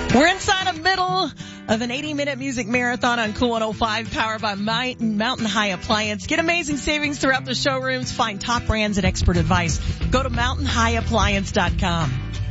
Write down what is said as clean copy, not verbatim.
We're inside the middle of an 80-minute music marathon on Cool 105, powered by Mountain High Appliance. Get amazing savings throughout the showrooms. Find top brands and expert advice. Go to mountainhighappliance.com.